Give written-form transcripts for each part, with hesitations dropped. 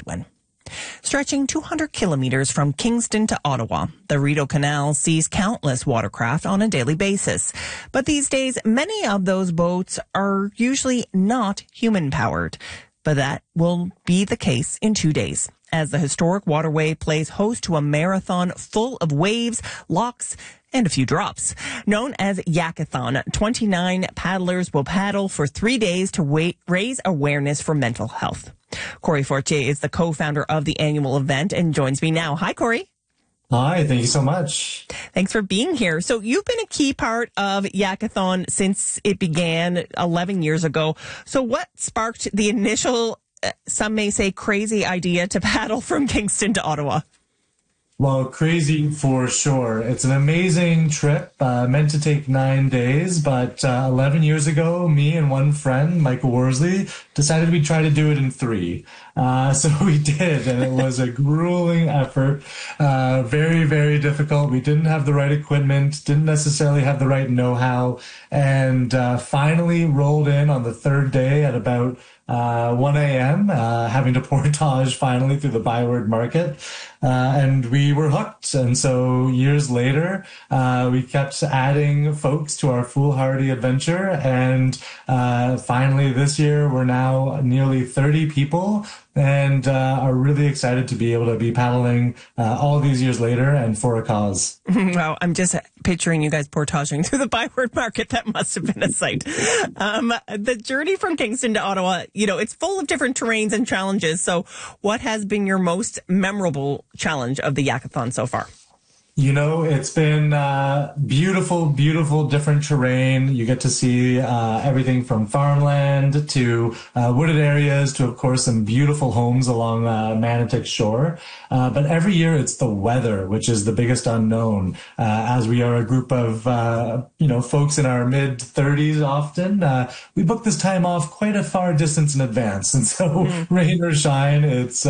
Baldwin. Stretching 200 kilometers from Kingston to Ottawa, the Rideau Canal sees countless watercraft on a daily basis. But these days, many of those boats are usually not human-powered. But that will be the case in 2 days, as the historic waterway plays host to a marathon full of waves, locks, and a few drops. Known as Yakathon, 29 paddlers will paddle for 3 days to raise awareness for mental health. Corey Fortier is the co-founder of the annual event and joins me now. Hi, Corey. Hi, thank you so much. Thanks for being here. So you've been a key part of Yakathon since it began 11 years ago. So what sparked the initial, some may say crazy idea to paddle from Kingston to Ottawa? Well, crazy for sure. It's an amazing trip, meant to take 9 days, but 11 years ago, me and one friend, Michael Worsley, decided we'd try to do it in 3. So we did, and it was a grueling effort, very, very difficult. We didn't have the right equipment, didn't necessarily have the right know-how, and finally rolled in on the 3rd day at about 1 a.m., having to portage finally through the Byward Market. And we were hooked. And so years later, we kept adding folks to our foolhardy adventure. And finally this year, we're now nearly 30 people and are really excited to be able to be paddling all these years later and for a cause. Wow, I'm just picturing you guys portaging through the Byward Market. That must have been a sight. The journey from Kingston to Ottawa, it's full of different terrains and challenges. So what has been your most memorable challenge of the Yakathon so far? It's been beautiful, beautiful, different terrain. You get to see everything from farmland to wooded areas to, of course, some beautiful homes along Manotick Shore. But every year it's the weather, which is the biggest unknown. As we are a group of, folks in our mid-30s often, we book this time off quite a far distance in advance. And so rain or shine,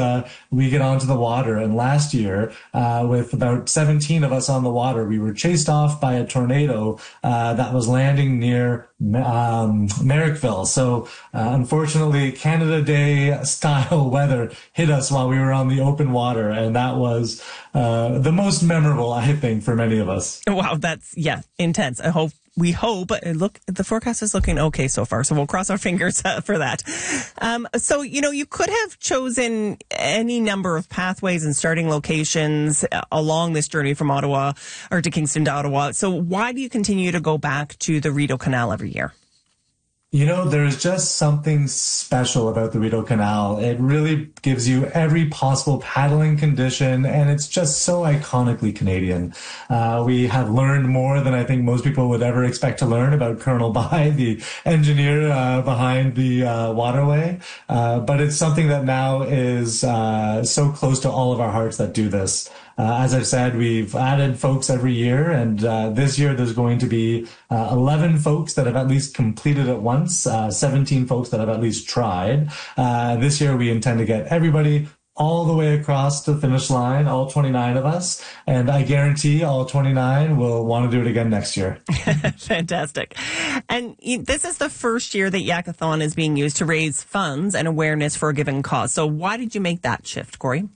we get onto the water. And last year, with about 17 of us on the water, we were chased off by a tornado that was landing near Merrickville. So unfortunately, Canada Day style weather hit us while we were on the open water, and that was the most memorable, I think, for many of us. Wow, that's intense. We hope, the forecast is looking okay so far, so we'll cross our fingers for that. So, you could have chosen any number of pathways and starting locations along this journey from Ottawa or to Kingston to Ottawa. So why do you continue to go back to the Rideau Canal every year? There's just something special about the Rideau Canal. It really gives you every possible paddling condition, and it's just so iconically Canadian. We have learned more than I think most people would ever expect to learn about Colonel By, the engineer behind the waterway. But it's something that now is so close to all of our hearts that do this. As I've said, we've added folks every year, and this year there's going to be 11 folks that have at least completed it once, 17 folks that have at least tried. This year we intend to get everybody all the way across the finish line, all 29 of us, and I guarantee all 29 will want to do it again next year. Fantastic. And this is the first year that Yakathon is being used to raise funds and awareness for a given cause. So why did you make that shift, Corey?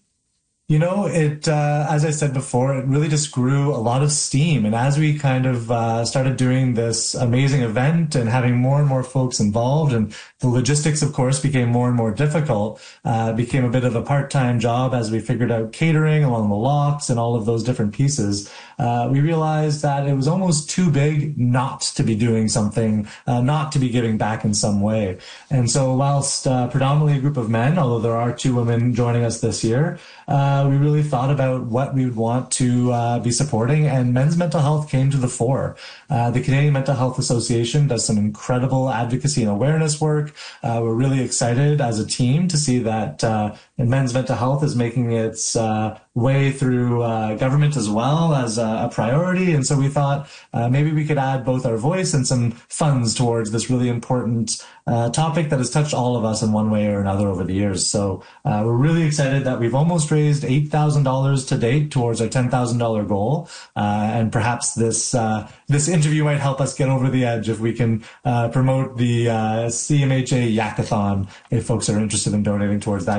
As I said before, it really just grew a lot of steam. And as we kind of started doing this amazing event and having more and more folks involved, and the logistics, of course, became more and more difficult, became a bit of a part-time job as we figured out catering along the locks and all of those different pieces. We realized that it was almost too big not to be doing something, not to be giving back in some way. And so whilst predominantly a group of men, although there are 2 women joining us this year, we really thought about what we would want to be supporting, and men's mental health came to the fore. The Canadian Mental Health Association does some incredible advocacy and awareness work. We're really excited as a team to see that men's mental health is making its way through government as well as a priority. And so we thought maybe we could add both our voice and some funds towards this really important topic that has touched all of us in one way or another over the years. So we're really excited that we've almost raised $8,000 to date towards our $10,000 goal. And perhaps this interview might help us get over the edge if we can promote the CMHA Yakathon if folks are interested in donating towards that amazing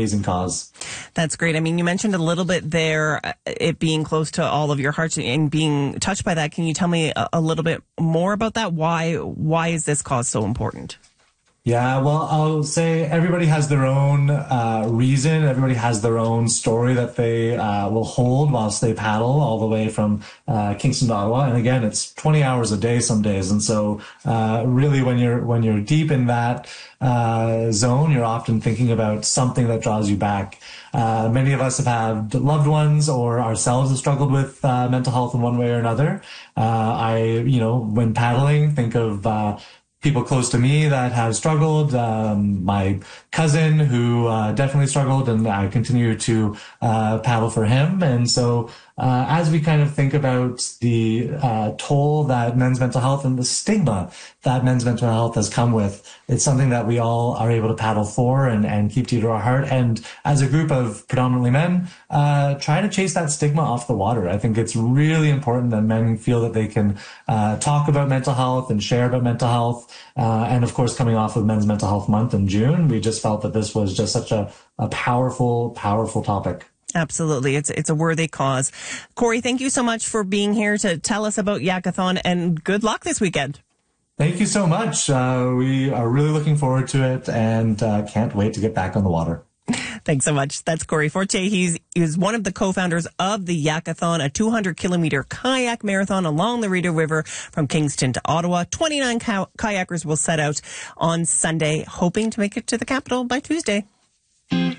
amazing cause. That's great. I mean, you mentioned a little bit there, it being close to all of your hearts and being touched by that. Can you tell me a little bit more about that? Why is this cause so important? Yeah, well, I'll say everybody has their own reason. Everybody has their own story that they will hold whilst they paddle all the way from Kingston to Ottawa. And again, it's 20 hours a day some days. And so really when you're deep in that zone, you're often thinking about something that draws you back. Many of us have had loved ones or ourselves have struggled with mental health in one way or another. When paddling, think of people close to me that have struggled, my cousin who definitely struggled, and I continue to paddle for him. And so as we kind of think about the toll that men's mental health and the stigma that men's mental health has come with, it's something that we all are able to paddle for and keep dear to our heart. And as a group of predominantly men, try to chase that stigma off the water. I think it's really important that men feel that they can talk about mental health and share about mental health. And of course, coming off of Men's Mental Health Month in June, we just felt that this was just such a powerful, powerful topic. Absolutely. It's a worthy cause. Corey, thank you so much for being here to tell us about Yakathon, and good luck this weekend. Thank you so much. We are really looking forward to it and can't wait to get back on the water. Thanks so much. That's Corey Fortier. He's one of the co-founders of the Yakathon, a 200-kilometer kayak marathon along the Rideau River from Kingston to Ottawa. 29 kayakers will set out on Sunday, hoping to make it to the capital by Tuesday.